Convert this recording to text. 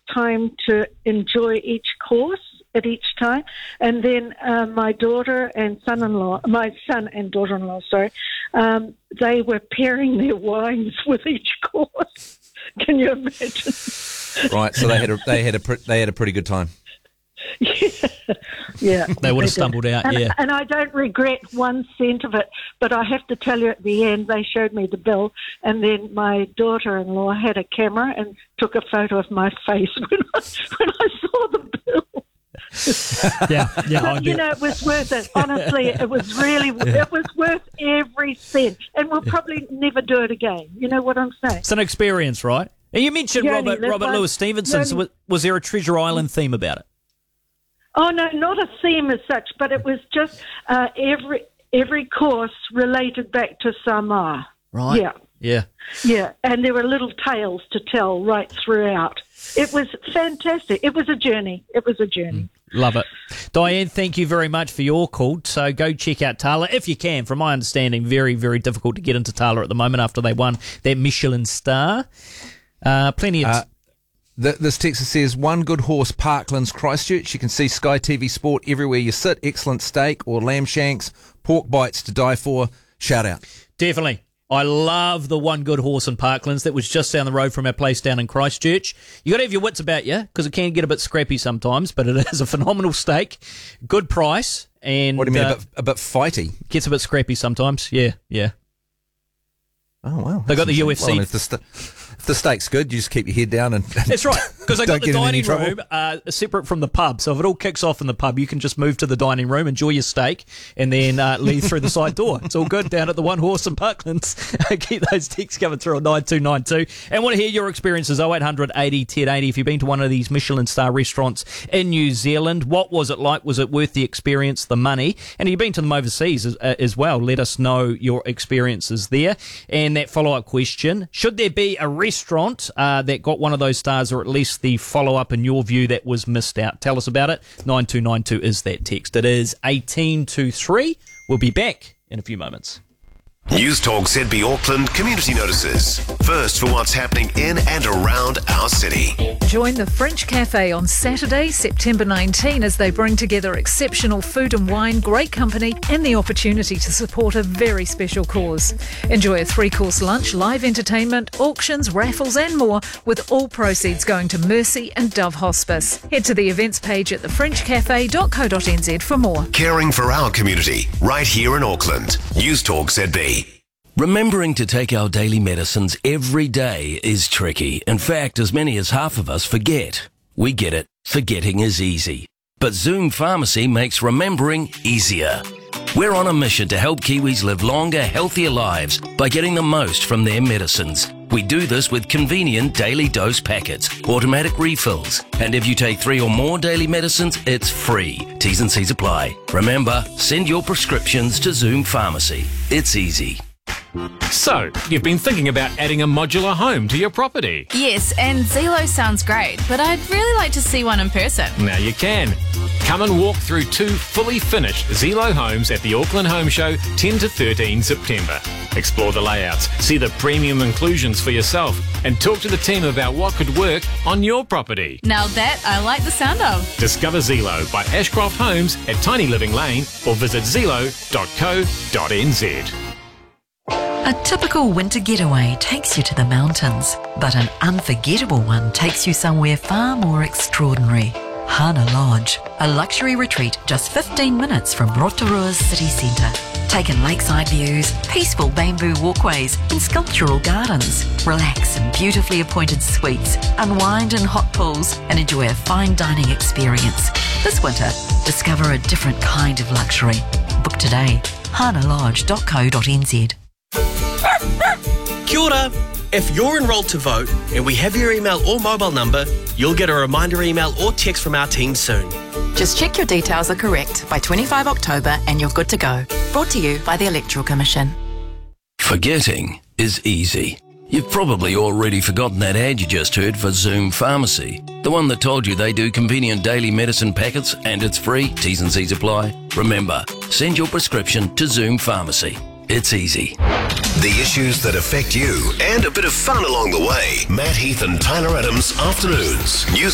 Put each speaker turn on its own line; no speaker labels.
time to enjoy each course at each time. And then my son and daughter-in-law, they were pairing their wines with each course. Can you imagine?
Right, so they had a pretty good time.
Yeah.
They would have stumbled out,
And I don't regret 1 cent of it, but I have to tell you at the end, they showed me the bill, and then my daughter-in-law had a camera and took a photo of my face when I saw the bill.
Yeah,
but, it was worth it. Honestly, it was worth every cent, and we'll probably never do it again. You know what I'm saying?
It's an experience, right? And you mentioned Robert Louis Stevenson's. Was there a Treasure Island theme about it?
Oh, no, not a theme as such, but it was just every course related back to Samoa.
Right.
Yeah, and there were little tales to tell right throughout. It was fantastic. It was a journey.
Love it. Diane, thank you very much for your call. So go check out Tala if you can. From my understanding, very, very difficult to get into Tala at the moment after they won their Michelin star. Plenty of...
This text says, one good horse, Parklands, Christchurch. You can see Sky TV Sport everywhere you sit. Excellent steak or lamb shanks, pork bites to die for. Shout out.
Definitely. I love the one good horse in Parklands that was just down the road from our place down in Christchurch. You got to have your wits about you because it can get a bit scrappy sometimes, but it is a phenomenal steak, good price, and
what do you mean, a bit fighty?
Gets a bit scrappy sometimes. Yeah.
Oh wow!
They got the UFC.
Well, if the steak's good, you just keep your head down and
that's right, because they got the dining room
separate
from the pub. So if it all kicks off in the pub, you can just move to the dining room, enjoy your steak, and then leave through the side door. It's all good down at the One Horse in Parklands. Keep those texts coming through on 9292. And want to hear your experiences, 0800 80 1080. If you've been to one of these Michelin star restaurants in New Zealand, what was it like? Was it worth the experience, the money? And you've been to them overseas as well. Let us know your experiences there. And that follow-up question, should there be a restaurant that got one of those stars, or at least the follow-up in your view that was missed out? Tell us about it. 9292 is that text. It is 1823. We'll be back in a few moments.
News Talk ZB Auckland community notices. First for what's happening in and around our city.
Join the French Cafe on Saturday, September 19, as they bring together exceptional food and wine, great company, and the opportunity to support a very special cause. Enjoy a 3-course lunch, live entertainment, auctions, raffles, and more, with all proceeds going to Mercy and Dove Hospice. Head to the events page at thefrenchcafe.co.nz for more.
Caring for our community, right here in Auckland. News Talk ZB.
Remembering to take our daily medicines every day is tricky. In fact, as many as half of us forget. We get it. Forgetting is easy. But Zoom Pharmacy makes remembering easier. We're on a mission to help Kiwis live longer, healthier lives by getting the most from their medicines. We do this with convenient daily dose packets, automatic refills, and if you take 3 or more daily medicines, it's free. T's and C's apply. Remember, send your prescriptions to Zoom Pharmacy. It's easy.
So, you've been thinking about adding a modular home to your property?
Yes, and Zelo sounds great, but I'd really like to see one in person.
Now you can. Come and walk through 2 fully finished Zelo homes at the Auckland Home Show 10 to 13 September. Explore the layouts, see the premium inclusions for yourself, and talk to the team about what could work on your property.
Now that I like the sound of.
Discover Zelo by Ashcroft Homes at Tiny Living Lane or visit zelo.co.nz.
A typical winter getaway takes you to the mountains, but an unforgettable one takes you somewhere far more extraordinary. Hana Lodge, a luxury retreat just 15 minutes from Rotorua's city centre. Take in lakeside views, peaceful bamboo walkways and sculptural gardens. Relax in beautifully appointed suites, unwind in hot pools and enjoy a fine dining experience. This winter, discover a different kind of luxury. Book today, hanalodge.co.nz.
Kia ora. If you're enrolled to vote and we have your email or mobile number, you'll get a reminder email or text from our team soon.
Just check your details are correct by 25 October and you're good to go. Brought to you by the Electoral Commission.
Forgetting is easy. You've probably already forgotten that ad you just heard for Zoom Pharmacy. The one that told you they do convenient daily medicine packets and it's free, T's and C's apply. Remember, send your prescription to Zoom Pharmacy. It's easy.
The issues that affect you and a bit of fun along the way. Matt Heath and Tyler Adams, Afternoons. News